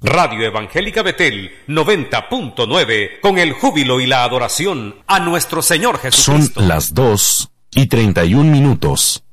Radio Evangélica Betel 90.9, con el júbilo y la adoración a nuestro Señor Jesucristo. Son las 2:31.